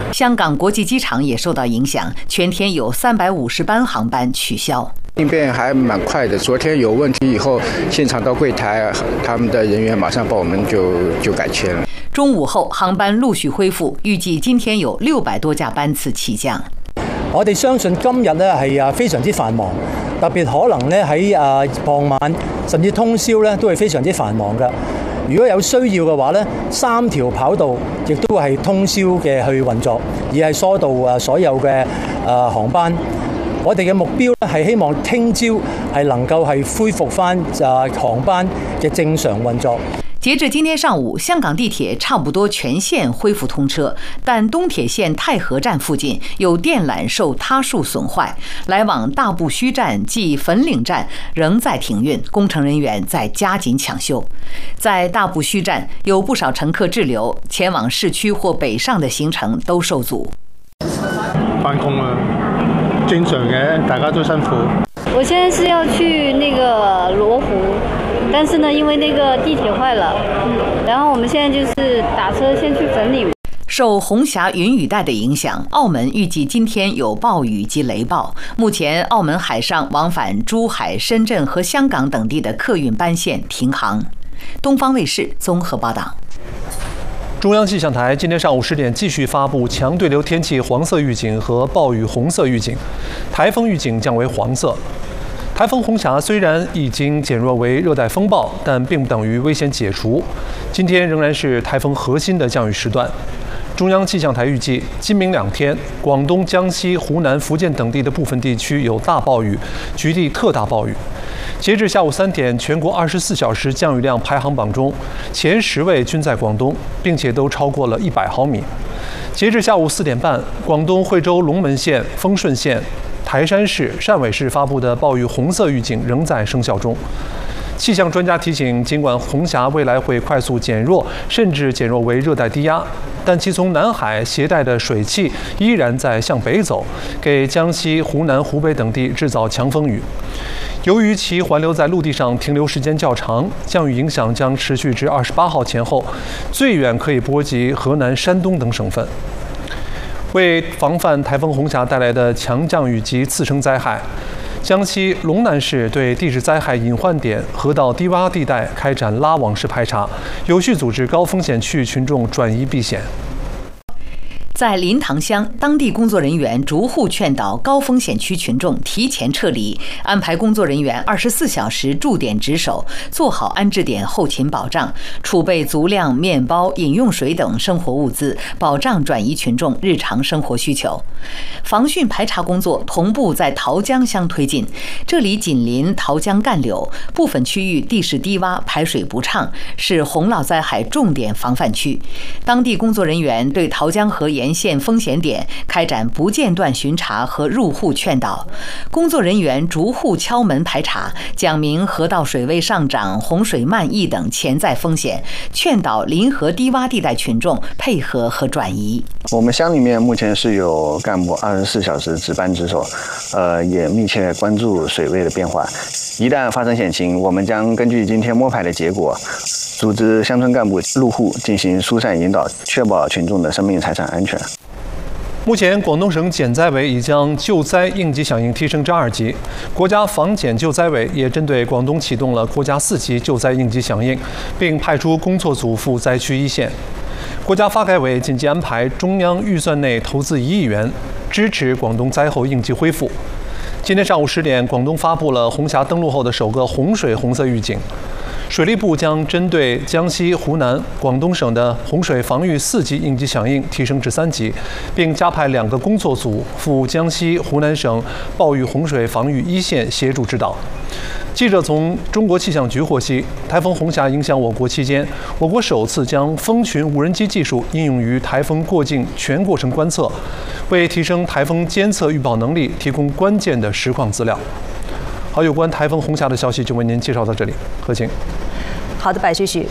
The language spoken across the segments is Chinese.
香港国际机场也受到影响，全天有350班航班取消。 应变还蛮快的，昨天有问题以后，现场到柜台，他们的人员马上帮我们就改签了。 中午後航班陸續恢復，預計今天有600多架班次起降。 我哋相信今日咧係非常之繁忙，特別可能咧喺傍晚甚至通宵咧都係非常之繁忙嘅。如果有需要嘅話咧，3條跑道亦都係通宵嘅去運作，而係疏導所有嘅航班。我哋嘅目標咧係希望聽朝係能夠係恢復翻航班嘅正常運作。 截至今天上午，香港地鐵差不多全線恢復通車，但東鐵線太和站附近有電纜受塌樹損壞，來往大埔墟站及粉嶺站仍在停運，工程人員在加緊搶修。在大埔墟站有不少乘客滯留，前往市區或北上的行程都受阻。 返工啦，正常嘅，大家都辛苦。 我現在是要去那個羅湖。但是呢，因為那個地鐵壞了，然後我們現在就是打車先去粉嶺。 受紅霞雲雨帶的影響，澳門預計今天有暴雨及雷暴。目前，澳門海上往返珠海、深圳和香港等地的客運班線停航。東方衛視綜合報道。 中央氣象台今天上午10點繼續發布強對流天氣黃色預警和暴雨紅色預警，颱風預警降為黃色。台風紅霞雖然已經減弱為熱帶風暴，但並不等於危險解除。今天仍然是台風核心的降雨時段。中央氣象台預計，今明2天，廣東、江西、湖南、福建等地的部分地區有大暴雨，局地特大暴雨。截至下午3點，全國24小時降雨量排行榜中，前10位均在廣東，並且都超過了100毫米。截至下午4點半，廣東惠州龍門縣、豐順縣、台山市、汕尾市發布的暴雨紅色預警仍在生效中。氣象專家提醒，儘管紅霞未來會快速減弱，甚至減弱為熱帶低壓，但其從南海攜帶的水汽依然在向北走，給江西、湖南、湖北等地製造強風雨。由於其環流在陸地上停留時間較長，降雨影響將持續至28號前後，最遠可以波及河南、山東等省份。為防範颱風紅霞帶來的強降雨及次生災害，江西龍南市對地質災害隱患點河道低洼地帶開展拉網式排查，有序組織高風險區域群眾轉移避險。 在臨塘鄉，當地工作人員逐戶勸導高風險區群眾提前撤離，安排工作人員24小時駐點值守，做好安置點後勤保障，儲備足量麵包、飲用水等生活物資，保障轉移群眾日常生活需求。防汛排查工作同步在桃江鄉推進，這裡緊鄰桃江幹柳，部分區域地勢低洼，排水不暢，是洪澇災害重點防範區。當地工作人員對桃江河沿線風險點開展不間斷巡查和入戶勸導，工作人員逐戶敲門排查，講明河道水位上漲、洪水漫溢等潛在風險，勸導臨河低洼地帶群眾配合和轉移。 我們鄉裡面目前是有幹部24小時值班值守，也密切關注水位的變化。一旦發生險情，我們將根據今天摸排的結果，組織鄉村幹部入戶進行疏散引導，確保群眾的生命財產安全。 目前，廣東省減災委已將救災應急響應提升至2級，國家防減救災委也針對廣東啟動了國家4級救災應急響應，並派出工作組赴災區一線。國家發改委緊急安排中央預算內投資1億元，支持廣東災後應急恢復。今天上午10點，廣東發布了紅霞登陸後的首個洪水紅色預警。水利部將針對江西、湖南、廣東省的洪水防禦4級應急響應提升至3級，並加派2個工作組赴江西、湖南省暴雨洪水防禦一線協助指導。記者從中國氣象局獲悉，颱風紅霞影響我國期間，我國首次將蜂群無人機技術應用於颱風過境全過程觀測，為提升颱風監測預報能力提供關鍵的實況資料。好，有關颱風紅霞的消息就為您介紹到這裡，何晴。 好的，白旭旭。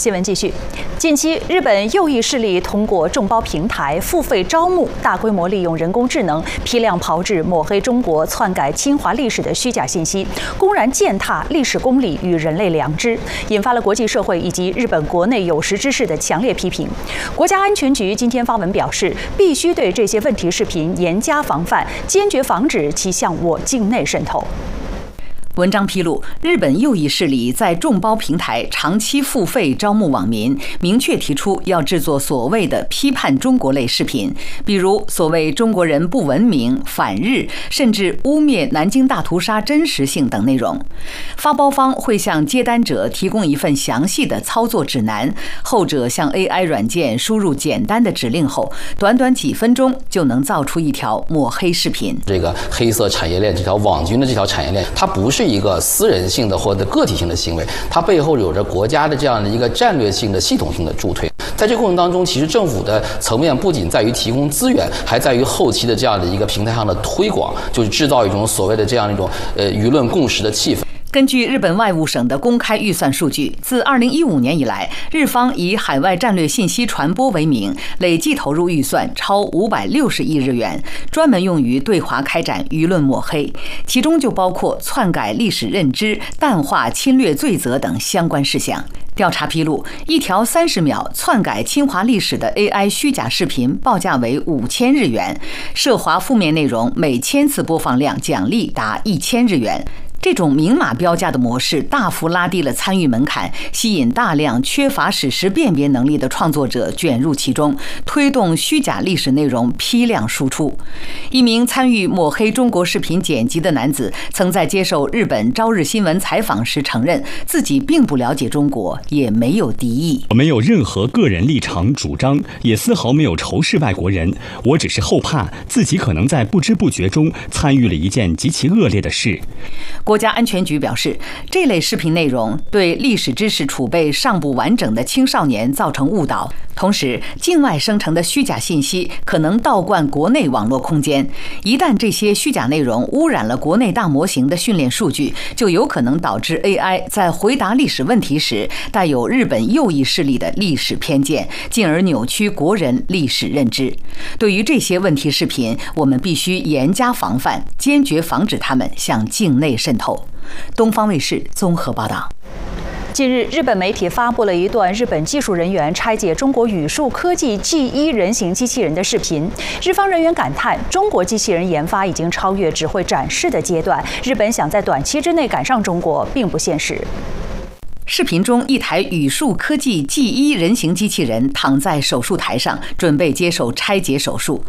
新闻继续。近期，日本右翼势力通过众包平台付费招募，大规模利用人工智能批量炮制抹黑中国、篡改侵华历史的虚假信息，公然践踏历史公理与人类良知，引发了国际社会以及日本国内有识之士的强烈批评。国家安全局今天发文表示，必须对这些问题视频严加防范，坚决防止其向我境内渗透。 文章披露，日本右翼势力在众包平台长期付费招募网民，明确提出要制作所谓的批判中国类视频，比如所谓中国人不文明、反日，甚至污蔑南京大屠杀真实性等内容。发包方会向接单者提供一份详细的操作指南，后者向 AI 软件输入简单的指令后，短短几分钟就能造出一条抹黑视频。 这个黑色产业链，这条网军的这条产业链，它不是一个私人性的或者个体性的行为，它背后有着国家的这样的一个战略性的系统性的助推。在这个过程当中，其实政府的层面不仅在于提供资源，还在于后期的这样的一个平台上的推广，就是制造一种所谓的这样一种舆论共识的气氛。 根据日本外务省的公开预算数据，自2015年以来，日方以海外战略信息传播为名，累计投入预算超560亿日元，专门用于对华开展舆论抹黑，其中就包括篡改历史认知、淡化侵略罪责等相关事项。调查披露，一条30秒篡改侵华历史的 AI 虚假视频报价为5000日元，涉华负面内容每1000次播放量奖励达1000日元。这种明码标价的模式大幅拉低了参与门槛，吸引大量缺乏史实辨别能力的创作者卷入其中，推动虚假历史内容批量输出。一名参与抹黑中国视频剪辑的男子曾在接受日本朝日新闻采访时承认，自己并不了解中国，也没有敌意。 我没有任何个人立场主张，也丝毫没有仇视外国人，我只是后怕自己可能在不知不觉中参与了一件极其恶劣的事。 国家安全局表示，这类视频内容对历史知识储备尚不完整的青少年造成误导，同时境外生成的虚假信息可能倒灌国内网络空间。一旦这些虚假内容污染了国内大模型的训练数据，就有可能导致 AI 在回答历史问题时带有日本右翼势力的历史偏见，进而扭曲国人历史认知。对于这些问题视频，我们必须严加防范，坚决防止他们向境内渗透。东方卫视综合报道。 近日，日本媒体发布了一段日本技术人员拆解中国语数科技 G1 人形机器人的视频。日方人员感叹，中国机器人研发已经超越只会展示的阶段，日本想在短期之内赶上中国并不现实。 视频中，一台语数科技 G1 人形机器人躺在手术台上，准备接受拆解手术。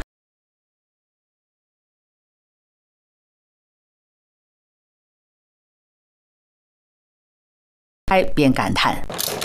便感叹。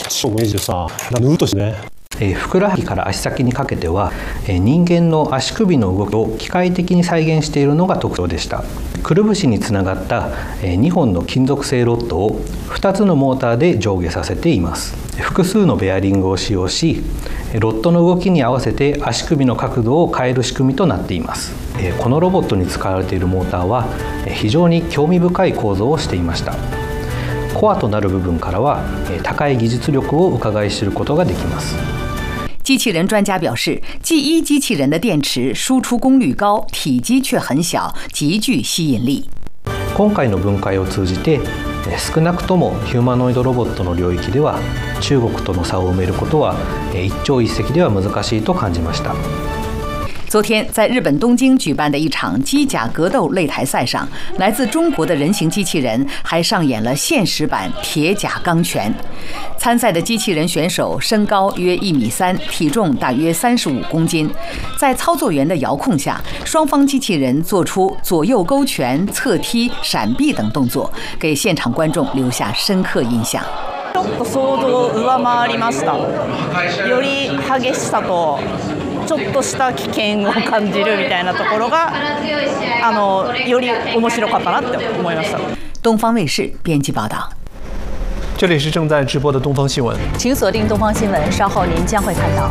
ふくらはぎから足先にかけては人間の足首の動きを機械的に再現しているのが特徴でした。くるぶしにつながった2本の金属製ロッドを2つのモーターで上下させています。複数のベアリングを使用し、ロッドの動きに合わせて足首の角度を変える仕組みとなっています。このロボットに使われているモーターは非常に興味深い構造をしていました。コアとなる部分からは高い技術力を伺い知ることができます。 机器人专家表示， G1 机器人的电池输出功率高，体积却很小，极具吸引力。 今回の分解を通じて、少なくともヒューマノイドロボットの領域では中国との差を埋めることは一朝一夕では難しいと感じました。 昨天，在日本东京举办的一场机甲格斗擂台赛上，来自中国的人形机器人还上演了现实版铁甲钢拳。参赛的机器人选手身高约1.3米，体重大约35公斤。在操作员的遥控下，双方机器人做出左右勾拳、侧踢、闪避等动作，给现场观众留下深刻印象。 ちょっと想像を上回りました。より激しさとちょっとした危険を感じるみたいなところがより面白かったなって思いました。 东方卫视编辑报道。 这里是正在直播的东方新闻， 请锁定东方新闻，稍后您将会看到。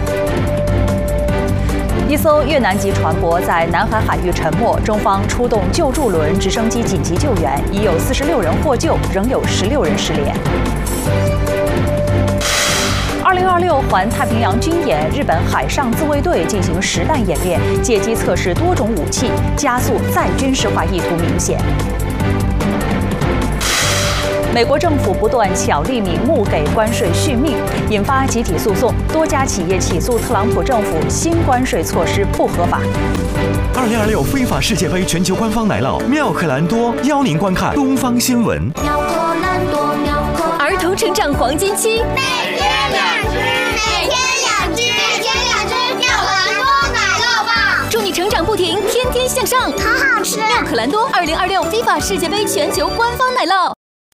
一艘越南籍船舶在南海海域沉没，中方出动救助轮、直升机紧急救援，已有46人获救，仍有16人失联。 2026环太平洋军演，日本海上自卫队进行实弹演练，借机测试多种武器，加速再军事化意图明显。美国政府不断巧立名目给关税续命，引发集体诉讼，多家企业起诉特朗普政府新关税措施不合法。 2026非法世界杯全球官方来了，妙可蓝多邀您观看东方新闻。 儿童成长黄金期， 每天2只，每天2只，每天2只妙可蓝多奶酪棒， 祝你成长不停，天天向上， 好好吃。 妙可蓝多2026非法世界杯全球官方奶酪。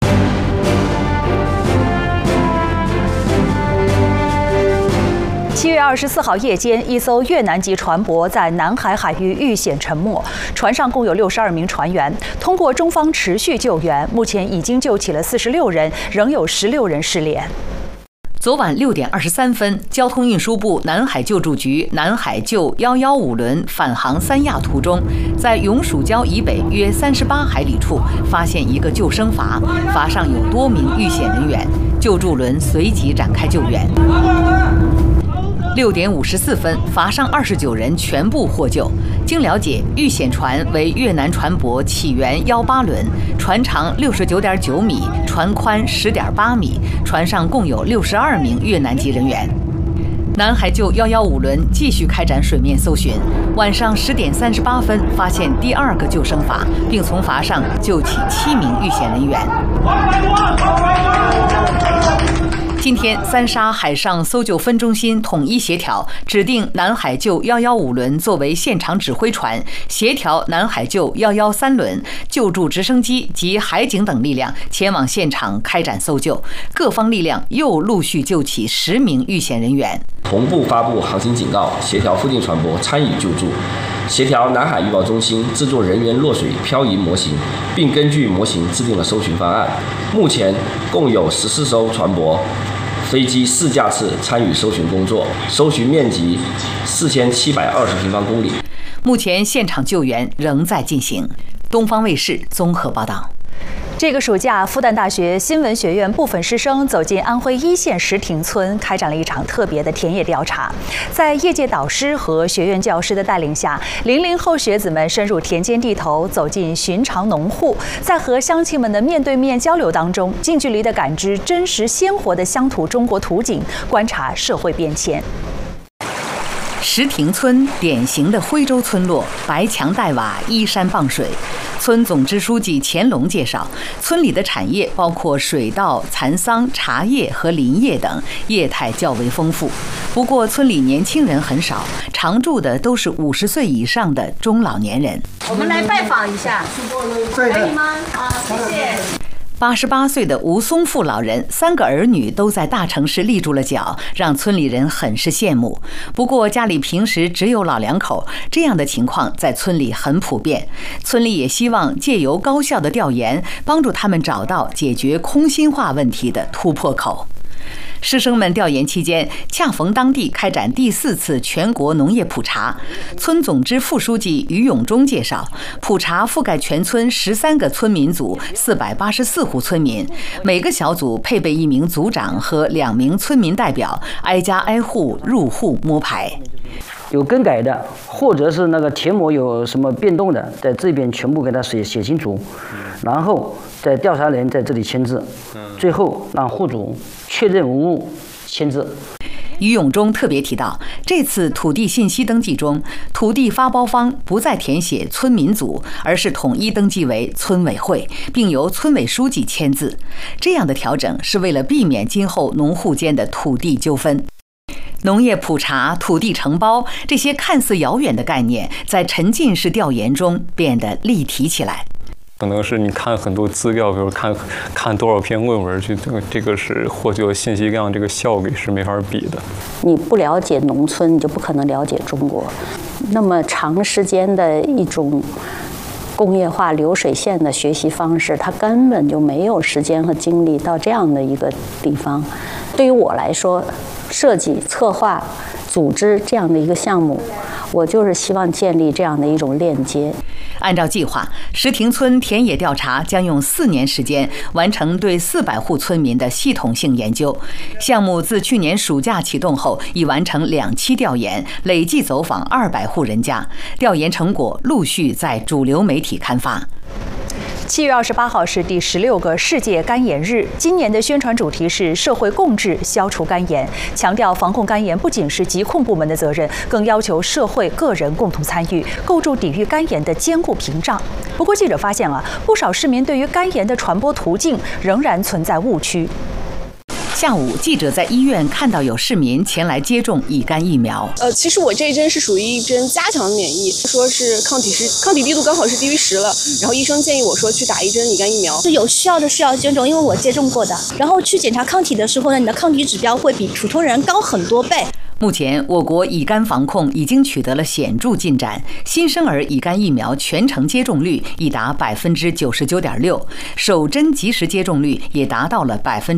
7月24号夜间，一艘越南籍船舶在南海海域遇险沉没，船上共有62名船员。通过中方持续救援，目前已经救起了46人，仍有16人失联。 昨晚6点23分，交通运输部南海救助局南海救115轮返航三亚途中，在永暑礁以北约38海里处发现一个救生筏，筏上有多名遇险人员，救助轮随即展开救援。6点54分，筏上29人全部获救。经了解，遇险船为越南船舶起源18轮，船长69.9米，船宽10.8米，船上共有62名越南籍人员。南海救115轮继续开展水面搜寻，晚上10点38分发现第2个救生筏，并从筏上救起7名遇险人员。今天，三沙海上搜救分中心统一协调，指定南海救115轮作为现场指挥船，协调南海救113轮、救助直升机及海警等力量前往现场开展搜救。各方力量又陆续救起10名遇险人员。 同步发布航行警告，协调附近船舶参与救助，协调南海预报中心制作人员落水漂移模型，并根据模型制定了搜寻方案。目前共有14艘船舶、飞机4架次参与搜寻工作，搜寻面积4720平方公里。 目前现场救援仍在进行。东方卫视综合报道。 这个暑假，复旦大学新闻学院部分师生走进安徽一线石亭村，开展了一场特别的田野调查。在业界导师和学院教师的带领下，00后学子们深入田间地头，走进寻常农户，在和乡亲们的面对面交流当中，近距离地感知真实鲜活的乡土中国图景，观察社会变迁。 石亭村典型的徽州村落，白墙黛瓦，依山傍水。村总支书记钱龙介绍，村里的产业包括水稻、蚕桑、茶叶和林业等，业态较为丰富。不过，村里年轻人很少，常住的都是50岁以上的中老年人。 我们来拜访一下，可以吗？好，谢谢。 88岁的吴松富老人，3个儿女都在大城市立住了脚，让村里人很是羡慕。不过家里平时只有老2口，这样的情况在村里很普遍。村里也希望借由高效的调研，帮助他们找到解决空心化问题的突破口。师生们调研期间，恰逢当地开展第4次全国农业普查。村总支副书记于永忠介绍，普查覆盖全村13个村民组，484户村民，每个小组配备1名组长和2名村民代表，挨家挨户入户摸排。 有更改的，或者是那个田亩有什么变动的，在这边全部给他写清楚，然后在调查人在这里签字，最后让户主确认无误签字。 于永忠特别提到，这次土地信息登记中，土地发包方不再填写村民组，而是统一登记为村委会，并由村委书记签字。这样的调整是为了避免今后农户间的土地纠纷。农业普查、土地承包这些看似遥远的概念，在沉浸式调研中变得立体起来。 可能是你看很多资料，比如看多少篇论文，这个是获取信息量，这个效率是没法比的。 你不了解农村，你就不可能了解中国。那么长时间的一种工业化流水线的学习方式，它根本就没有时间和精力到这样的一个地方。对于我来说， 设计、策划、组织这样的一个项目，我就是希望建立这样的一种链接。 按照计划，石亭村田野调查将用4年时间完成对400户村民的系统性研究。项目自去年暑假启动后，已完成2期调研，累计走访200户人家。调研成果陆续在主流媒体刊发。 7月28号是第16个世界肝炎日，今年的宣传主题是社会共治，消除肝炎，强调防控肝炎不仅是疾控部门的责任，更要求社会个人共同参与，构筑抵御肝炎的坚固屏障。不过，记者发现不少市民对于肝炎的传播途径仍然存在误区。 下午，记者在医院看到有市民前来接种乙肝疫苗。 其实我这一针是属于一针加强免疫，说是抗体滴度刚好是低于10了，然后医生建议我说去打一针乙肝疫苗。 有需要的是要接种，因为我接种过的。然后去检查抗体的时候呢，你的抗体指标会比普通人高很多倍。 目前，我国乙肝防控已经取得了显著进展，新生儿乙肝疫苗全程接种率已达99.6%，首针及时接种率也达到了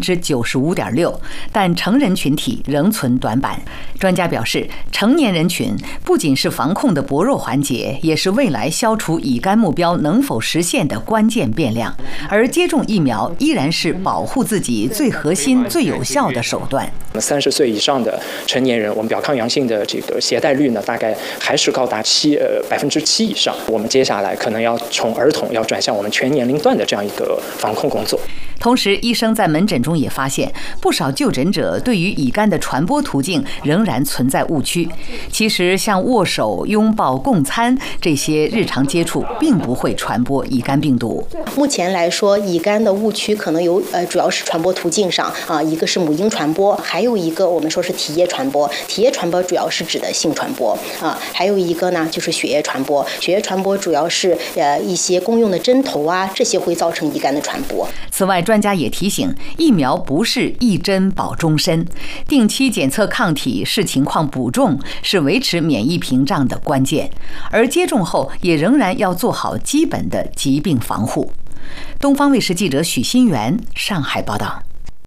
95.6%，但成人群体仍存短板。专家表示，成年人群不仅是防控的薄弱环节，也是未来消除乙肝目标能否实现的关键变量。而接种疫苗依然是保护自己最核心、最有效的手段。 30岁以上的成年人，我们表抗阳性的这个携带率呢，大概还是高达7%以上。我们接下来可能要从儿童要转向我们全年龄段的这样一个防控工作。 同时，医生在门诊中也发现，不少就诊者对于乙肝的传播途径仍然存在误区。其实，像握手、拥抱、共餐这些日常接触，并不会传播乙肝病毒。 目前来说，乙肝的误区可能有主要是传播途径上一个是母婴传播，还有一个我们说是体液传播。体液传播主要是指的性传播还有一个呢就是血液传播。血液传播主要是一些公用的针头这些会造成乙肝的传播。 此外，专家也提醒，疫苗不是一针保终身，定期检测抗体，视情况补种是维持免疫屏障的关键。而接种后也仍然要做好基本的疾病防护。东方卫视记者许新元上海报道。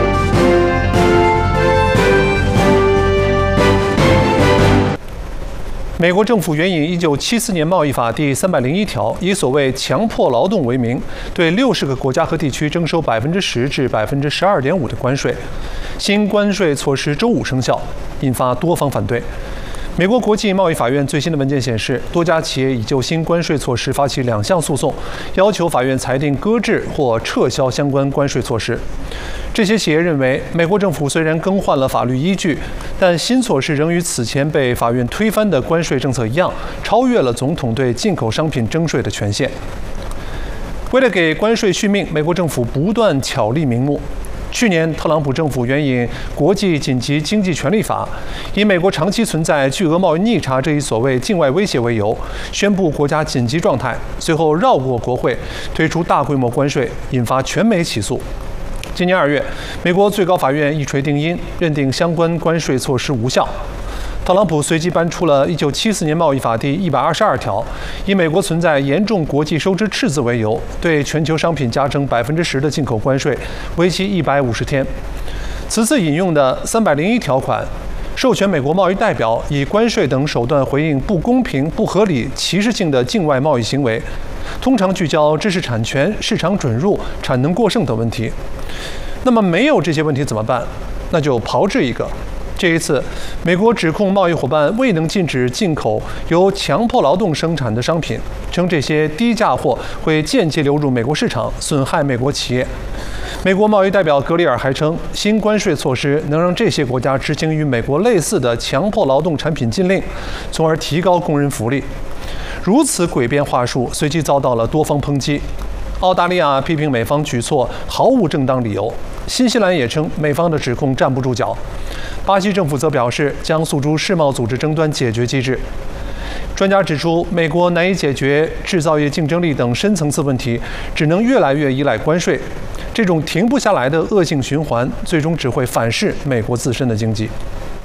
美国政府援引1974年贸易法第301条，以所谓强迫劳动为名，对60个国家和地区征收10%至12.5%的关税。新关税措施周5生效，引发多方反对。美国国际贸易法院最新的文件显示，多家企业已就新关税措施发起2项诉讼，要求法院裁定搁置或撤销相关关税措施。这些企业认为，美国政府虽然更换了法律依据，但新措施仍与此前被法院推翻的关税政策一样，超越了总统对进口商品征税的权限。为了给关税续命，美国政府不断巧立名目。去年，特朗普政府援引国际紧急经济权利法，以美国长期存在巨额贸易逆差这一所谓境外威胁为由，宣布国家紧急状态，随后绕过国会，推出大规模关税，引发全美起诉。今年2月，美国最高法院一锤定音，认定相关关税措施无效。特朗普随即搬出了1974年贸易法第122条，以美国存在严重国际收支赤字为由，对全球商品加征10%的进口关税，为期150天。此次引用的301条款，授权美国贸易代表以关税等手段回应不公平、不合理、歧视性的境外贸易行为，通常聚焦知识产权、市场准入、产能过剩等问题。那么没有这些问题怎么办？那就炮制一个。这一次，美国指控贸易伙伴未能禁止进口由强迫劳动生产的商品，称这些低价货会间接流入美国市场，损害美国企业。美国贸易代表格里尔还称，新关税措施能让这些国家执行与美国类似的强迫劳动产品禁令，从而提高工人福利。如此诡辩话术，随即遭到了多方抨击。澳大利亚批评美方举措毫无正当理由，新西兰也称美方的指控站不住脚。巴西政府则表示将诉诸世贸组织争端解决机制。专家指出，美国难以解决制造业竞争力等深层次问题，只能越来越依赖关税。这种停不下来的恶性循环，最终只会反噬美国自身的经济。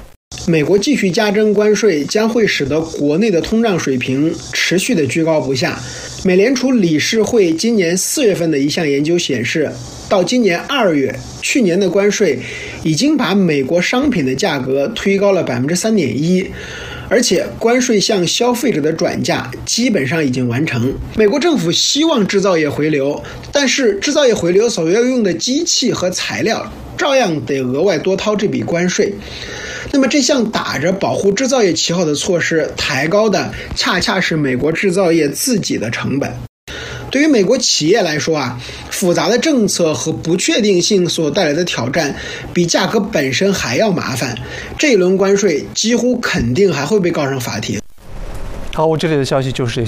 美国继续加征关税将会使得国内的通胀水平持续的居高不下。美联储理事会今年4月份的一项研究显示，到今年2月，去年的关税已经把美国商品的价格推高了3.1%。而且关税向消费者的转嫁基本上已经完成。美国政府希望制造业回流，但是制造业回流所要用的机器和材料照样得额外多掏这笔关税。那么这项打着保护制造业旗号的措施，抬高的恰恰是美国制造业自己的成本。对于美国企业来说复杂的政策和不确定性所带来的挑战比价格本身还要麻烦，这一轮关税几乎肯定还会被告上法庭。 好，我这里的消息就是这些。